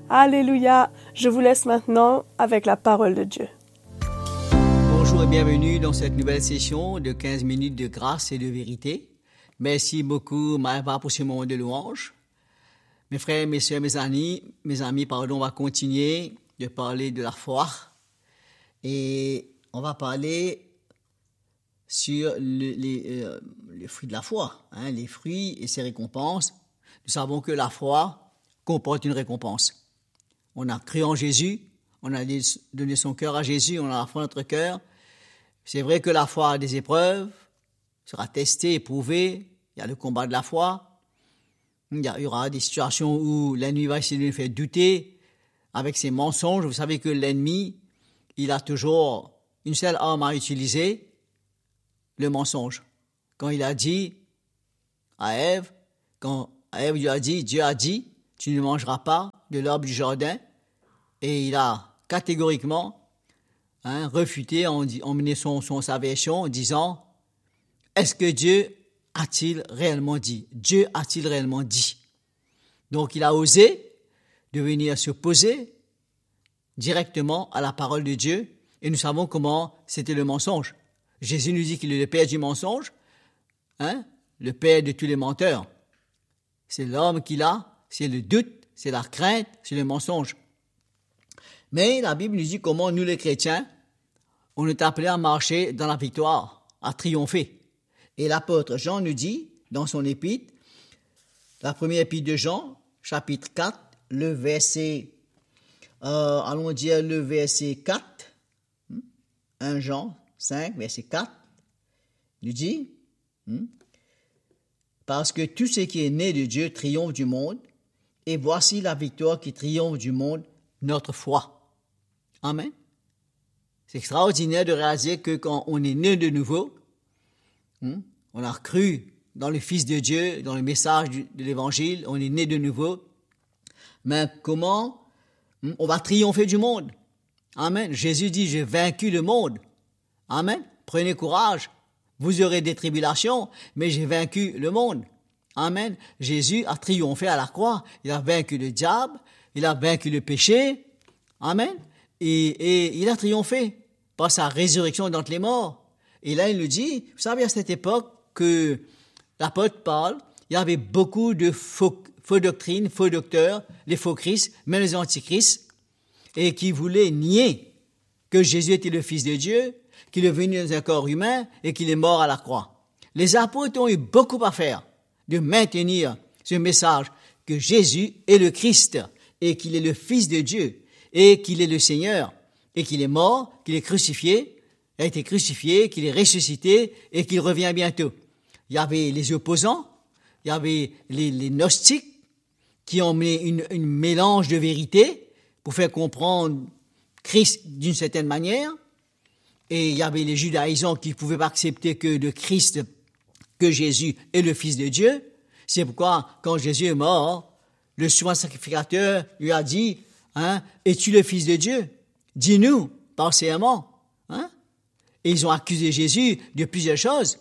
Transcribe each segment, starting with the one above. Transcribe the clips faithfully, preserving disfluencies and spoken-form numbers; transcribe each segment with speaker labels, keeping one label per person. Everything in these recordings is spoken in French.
Speaker 1: Alléluia. Je vous laisse maintenant avec la parole de Dieu.
Speaker 2: Bonjour et bienvenue dans cette nouvelle session de quinze minutes de grâce et de vérité. Merci beaucoup, Maëva, pour ce moment de louange. Mes frères, mes sœurs, mes amis, mes amis, pardon, on va continuer de parler de la foi. Et on va parler sur le, les, euh, les fruits de la foi, hein, les fruits et ses récompenses. Nous savons que la foi comporte une récompense. On a cru en Jésus, on a donné son cœur à Jésus, on a la foi dans notre cœur. C'est vrai que la foi a des épreuves, sera testée, éprouvée. Il y a le combat de la foi. Il y aura des situations où l'ennemi va essayer de nous faire douter avec ses mensonges. Vous savez que l'ennemi, il a toujours une seule arme à utiliser, le mensonge. Quand il a dit à Ève, quand Ève lui a dit, Dieu a dit, tu ne mangeras pas de l'arbre du jardin, et il a catégoriquement hein, refuté, en, en menant son, son, sa version en disant, est-ce que Dieu a-t-il réellement dit? Dieu a-t-il réellement dit? Donc il a osé de venir s'opposer directement à la parole de Dieu, et nous savons comment c'était le mensonge. Jésus nous dit qu'il est le père du mensonge, hein, le père de tous les menteurs. C'est l'homme qu'il a, c'est le doute, c'est la crainte, c'est le mensonge. Mais la Bible nous dit comment nous les chrétiens, on est appelés à marcher dans la victoire, à triompher. Et l'apôtre Jean nous dit, dans son épître, la première épître de Jean, chapitre quatre, le verset, euh, allons dire le verset quatre, premier Jean cinq, verset quatre, nous dit, parce que tout ce qui est né de Dieu triomphe du monde, et voici la victoire qui triomphe du monde, notre foi. Amen. C'est extraordinaire de réaliser que quand on est né de nouveau, on a cru dans le Fils de Dieu, dans le message de l'Évangile, on est né de nouveau. Mais comment on va triompher du monde? Amen. Jésus dit, j'ai vaincu le monde. Amen. Prenez courage. Vous aurez des tribulations, mais j'ai vaincu le monde. Amen. Jésus a triomphé à la croix. Il a vaincu le diable. Il a vaincu le péché. Amen. Et, et il a triomphé par sa résurrection d'entre les morts. Et là, il nous dit, vous savez, à cette époque que l'apôtre parle, il y avait beaucoup de faux, faux doctrines, faux docteurs, les faux Christ, même les antichrists, et qui voulaient nier que Jésus était le Fils de Dieu, qu'il est venu dans un corps humain et qu'il est mort à la croix. Les apôtres ont eu beaucoup à faire de maintenir ce message que Jésus est le Christ et qu'il est le Fils de Dieu et qu'il est le Seigneur et qu'il est mort, qu'il est crucifié, a été crucifié, qu'il est ressuscité et qu'il revient bientôt. Il y avait les opposants, il y avait les, les gnostiques qui ont mis une, une mélange de vérité pour faire comprendre Christ d'une certaine manière. Et il y avait les judaïsants qui ne pouvaient pas accepter que le Christ, que Jésus est le Fils de Dieu. C'est pourquoi, quand Jésus est mort, le souverain sacrificateur lui a dit, hein, es-tu le Fils de Dieu? Dis-nous par serment. Hein? Et ils ont accusé Jésus de plusieurs choses.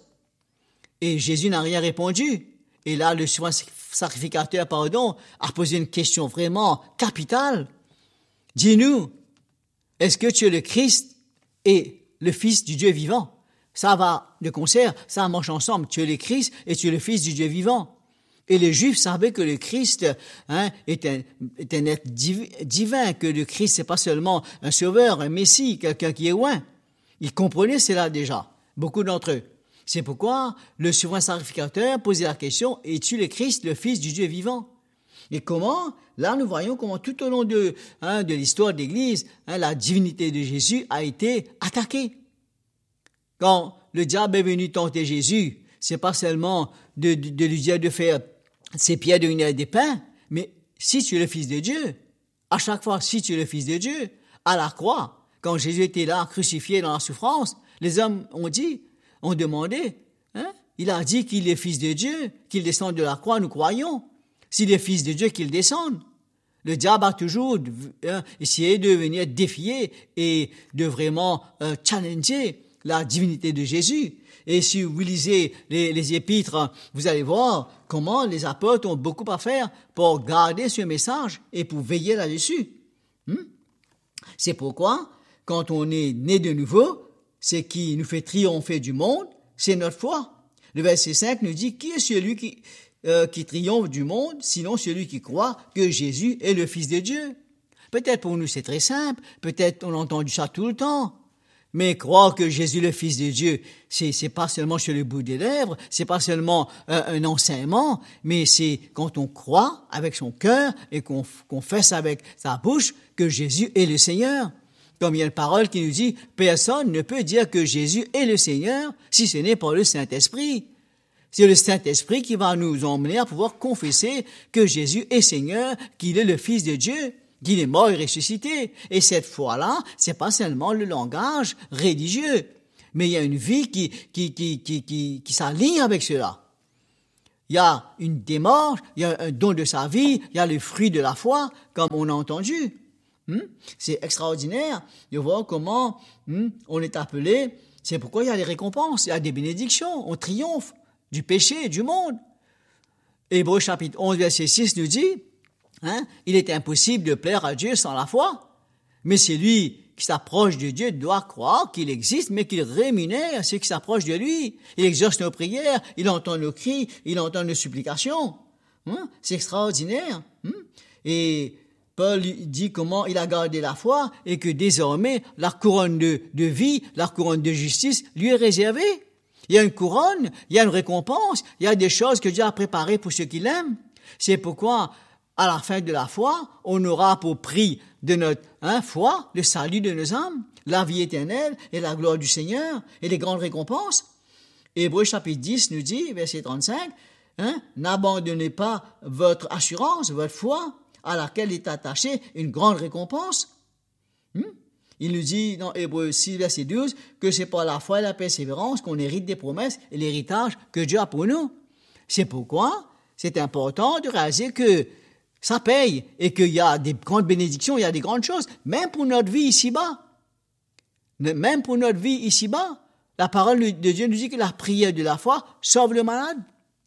Speaker 2: Et Jésus n'a rien répondu. Et là, le souverain sacrificateur, pardon, a posé une question vraiment capitale. Dis-nous, est-ce que tu es le Christ et le Fils du Dieu vivant? Ça va de concert, ça marche ensemble. Tu es le Christ et tu es le Fils du Dieu vivant. Et les Juifs savaient que le Christ hein, est, un, est un être divin, que le Christ, c'est pas seulement un sauveur, un Messie, quelqu'un qui est loin. Ils comprenaient cela déjà, beaucoup d'entre eux. C'est pourquoi le souverain sacrificateur posait la question, es-tu le Christ, le Fils du Dieu vivant? Et comment? Là, nous voyons comment tout au long de, hein, de l'histoire de l'Église, hein, la divinité de Jésus a été attaquée. Quand le diable est venu tenter Jésus, c'est pas seulement de, de, de lui dire de faire ses pierres devenir des pains, mais si tu es le Fils de Dieu, à chaque fois, si tu es le Fils de Dieu, à la croix, quand Jésus était là, crucifié dans la souffrance, les hommes ont dit, ont demandé, hein, il a dit qu'il est Fils de Dieu, qu'il descende de la croix, nous croyons. S'il est Fils de Dieu, qu'il descende. Le diable a toujours hein, essayé de venir défier et de vraiment euh, challenger la divinité de Jésus. Et si vous lisez les, les épîtres, vous allez voir comment les apôtres ont beaucoup à faire pour garder ce message et pour veiller là-dessus. Hmm? C'est pourquoi, quand on est né de nouveau, ce qui nous fait triompher du monde, c'est notre foi. Le verset cinq nous dit, qui est celui qui, euh, qui triomphe du monde, sinon celui qui croit que Jésus est le Fils de Dieu? Peut-être pour nous c'est très simple, peut-être on a entendu ça tout le temps. Mais croire que Jésus le Fils de Dieu, c'est, c'est pas seulement sur le bout des lèvres, c'est pas seulement euh, un enseignement, mais c'est quand on croit avec son cœur et qu'on confesse avec sa bouche que Jésus est le Seigneur. Comme il y a une parole qui nous dit, personne ne peut dire que Jésus est le Seigneur si ce n'est par le Saint-Esprit. C'est le Saint-Esprit qui va nous emmener à pouvoir confesser que Jésus est Seigneur, qu'il est le Fils de Dieu, qu'il est mort et ressuscité. Et cette foi-là, c'est pas seulement le langage religieux, mais il y a une vie qui, qui, qui, qui, qui, qui s'aligne avec cela. Il y a une démarche, il y a un don de sa vie, il y a le fruit de la foi, comme on a entendu. Hmm? C'est extraordinaire de voir comment hmm, on est appelé. C'est pourquoi il y a des récompenses, il y a des bénédictions, on triomphe du péché et du monde. Hébreux chapitre onze, verset six nous dit, hein, il est impossible de plaire à Dieu sans la foi, mais celui qui s'approche de Dieu doit croire qu'il existe, mais qu'il rémunère ceux qui s'approchent de lui. Il exauce nos prières, il entend nos cris, il entend nos supplications. Hein? C'est extraordinaire. Hein? Et Paul dit comment il a gardé la foi et que désormais la couronne de, de vie, la couronne de justice lui est réservée. Il y a une couronne, il y a une récompense, il y a des choses que Dieu a préparées pour ceux qui l'aiment. C'est pourquoi, à la fin de la foi, on aura pour prix de notre hein, foi le salut de nos âmes, la vie éternelle et la gloire du Seigneur et les grandes récompenses. Hébreux chapitre dix nous dit, verset trente-cinq, hein, n'abandonnez pas votre assurance, votre foi, à laquelle est attachée une grande récompense. Hmm? Il nous dit dans Hébreux six, verset douze, que c'est par la foi et la persévérance qu'on hérite des promesses et l'héritage que Dieu a pour nous. C'est pourquoi c'est important de réaliser que ça paye et qu'il y a des grandes bénédictions, il y a des grandes choses, même pour notre vie ici-bas. Même pour notre vie ici-bas. La parole de Dieu nous dit que la prière de la foi sauve le malade.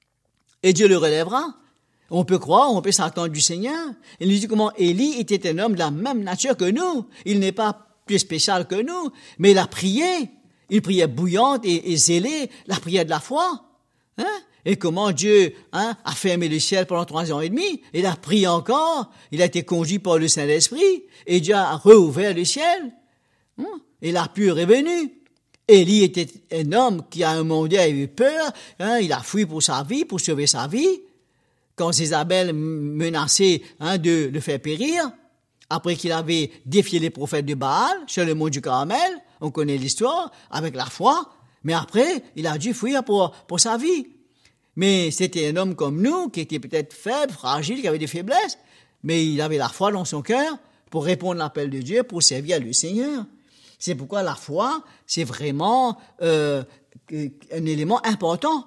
Speaker 2: Et Dieu le relèvera. On peut croire, on peut s'attendre du Seigneur. Il nous dit comment Élie était un homme de la même nature que nous. Il n'est pas plus spécial que nous, mais il a prié. Une prière bouillante et, et zélée, la prière de la foi. Hein? Et comment Dieu hein, a fermé le ciel pendant trois ans et demi. Il a prié encore. Il a été conduit par le Saint-Esprit. Et Dieu a rouvert le ciel. Hein? Et la pluie est revenue. Élie était un homme qui, à un moment donné, a eu peur. Hein? Il a fui pour sa vie, pour sauver sa vie. Quand Jézabel menaçait hein, de le faire périr, après qu'il avait défié les prophètes de Baal sur le mont du Carmel, on connaît l'histoire, avec la foi, mais après, il a dû fuir pour, pour sa vie. Mais c'était un homme comme nous, qui était peut-être faible, fragile, qui avait des faiblesses, mais il avait la foi dans son cœur pour répondre à l'appel de Dieu, pour servir le Seigneur. C'est pourquoi la foi, c'est vraiment euh, un élément important.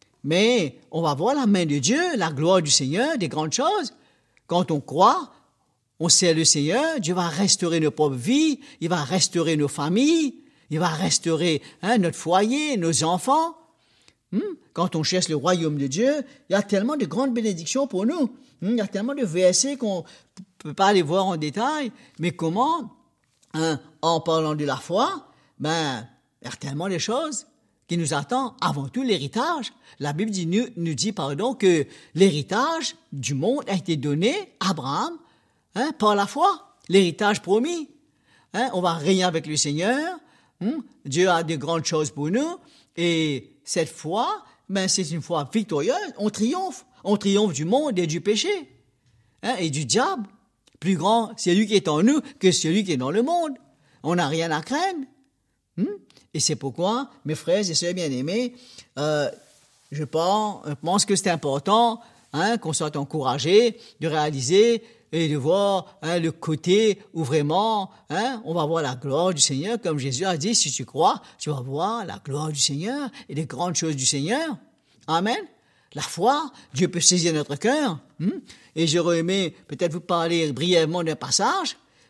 Speaker 2: Mais on va voir la main de Dieu, la gloire du Seigneur, des grandes choses. Quand on croit, on sert le Seigneur, Dieu va restaurer nos propres vies, il va restaurer nos familles, il va restaurer hein, notre foyer, nos enfants. Hmm? Quand on cherche le royaume de Dieu, il y a tellement de grandes bénédictions pour nous. Hmm? Il y a tellement de versets qu'on ne peut pas les voir en détail. Mais comment, hein, en parlant de la foi, ben, il y a tellement de choses qui nous attend, avant tout l'héritage. La Bible dit, nous, nous dit pardon, que l'héritage du monde a été donné à Abraham hein, par la foi, l'héritage promis. Hein, on va régner avec le Seigneur, hein, Dieu a de grandes choses pour nous, et cette foi, ben, c'est une foi victorieuse, on triomphe, on triomphe du monde et du péché, hein, et du diable. Plus grand, c'est lui qui est en nous que celui qui est dans le monde. On n'a rien à craindre. Hmm? Et c'est pourquoi, mes frères et sœurs bien-aimés, euh, je pense, je pense que c'est important hein, qu'on soit encouragé de réaliser et de voir hein, le côté où vraiment hein, on va voir la gloire du Seigneur, comme Jésus a dit, si tu crois, tu vas voir la gloire du Seigneur et les grandes choses du Seigneur. Amen. La foi, Dieu peut saisir notre cœur. Hmm? Et j'aurais aimé peut-être vous parler brièvement d'un passage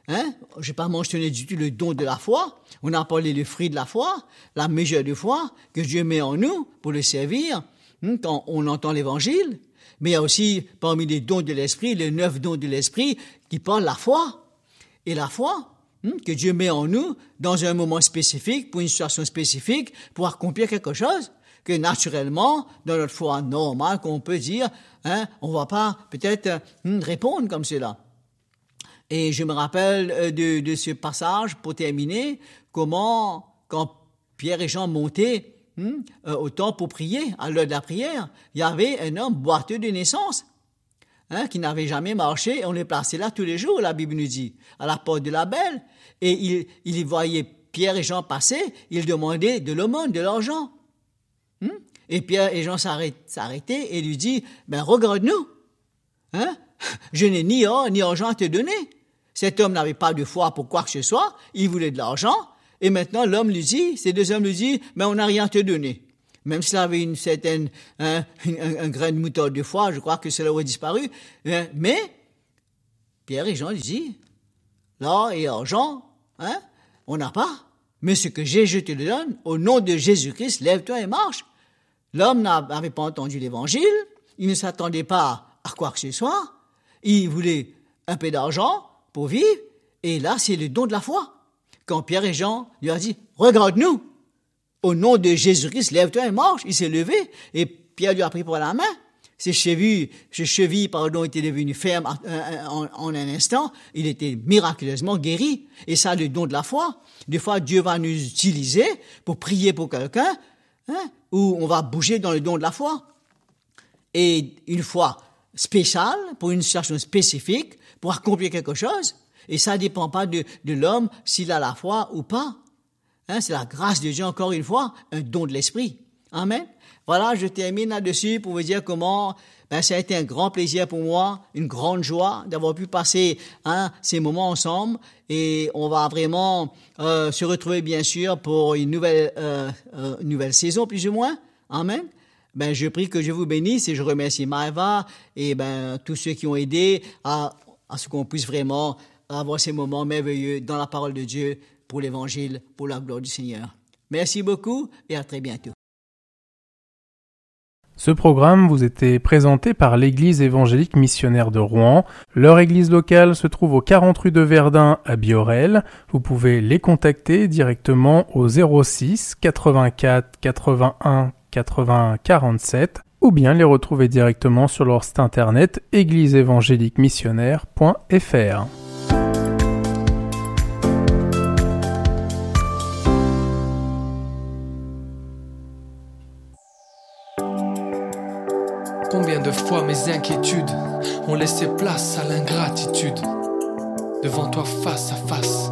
Speaker 2: Hein? Je n'ai pas mentionné du tout le don de la foi. On a parlé du fruit de la foi, la mesure de foi que Dieu met en nous pour le servir hein, quand on entend l'Évangile. Mais il y a aussi, parmi les dons de l'Esprit, les neuf dons de l'Esprit qui parlent de la foi. Et la foi hein, que Dieu met en nous dans un moment spécifique, pour une situation spécifique, pour accomplir quelque chose que naturellement, dans notre foi normale, qu'on peut dire, hein, on ne va pas peut-être hein, répondre comme cela. Et je me rappelle de, de ce passage, pour terminer, comment, quand Pierre et Jean montaient hein, au temple pour prier, à l'heure de la prière, il y avait un homme boiteux de naissance, hein, qui n'avait jamais marché, et on le plaçait là tous les jours, la Bible nous dit, à la porte de la belle. Et il, il voyait Pierre et Jean passer, il demandait de l'aumône, de l'argent. Hein? Et Pierre et Jean s'arrêtaient et lui dit, ben regarde-nous, hein? Je n'ai ni or ni argent à te donner. Cet homme n'avait pas de foi pour quoi que ce soit, il voulait de l'argent, et maintenant l'homme lui dit, ces deux hommes lui disent, mais on n'a rien à te donner. Même s'il avait une certaine, hein, un, un grain de moutarde de foi, je crois que cela aurait disparu, hein, mais Pierre et Jean lui disent, l'or et l'argent, hein, on n'a pas, mais ce que j'ai, je te le donne, au nom de Jésus-Christ, lève-toi et marche. L'homme n'avait pas entendu l'évangile, il ne s'attendait pas à quoi que ce soit, il voulait un peu d'argent pour vivre, et là, c'est le don de la foi. Quand Pierre et Jean lui ont dit, regarde-nous, au nom de Jésus-Christ, lève-toi et marche, il s'est levé, et Pierre lui a pris par la main. Ses chevilles, ses chevilles, pardon, étaient devenues fermes en, en, en un instant, il était miraculeusement guéri, et ça, le don de la foi. Des fois, Dieu va nous utiliser pour prier pour quelqu'un, hein, ou on va bouger dans le don de la foi. Et une foi spéciale, pour une situation spécifique, pour accomplir quelque chose. Et ça ne dépend pas de, de l'homme, s'il a la foi ou pas. Hein, c'est la grâce de Dieu, encore une fois, un don de l'esprit. Amen. Voilà, je termine là-dessus pour vous dire comment ben, ça a été un grand plaisir pour moi, une grande joie d'avoir pu passer hein, ces moments ensemble. Et on va vraiment euh, se retrouver, bien sûr, pour une nouvelle, euh, euh, une nouvelle saison, plus ou moins. Amen. Ben, je prie que je vous bénisse et je remercie Maëva et ben, tous ceux qui ont aidé à, à ce qu'on puisse vraiment avoir ces moments merveilleux dans la parole de Dieu pour l'Évangile, pour la gloire du Seigneur. Merci beaucoup et à très bientôt.
Speaker 3: Ce programme vous était présenté par l'Église évangélique missionnaire de Rouen. Leur église locale se trouve au quarante rue de Verdun à Biorel. Vous pouvez les contacter directement au zéro six quatre-vingt-quatre quatre-vingt-un quatre-vingts quarante-sept ou bien les retrouver directement sur leur site internet église évangélique missionnaire point f r.
Speaker 4: Combien de fois mes inquiétudes ont laissé place à l'ingratitude. Devant toi face à face,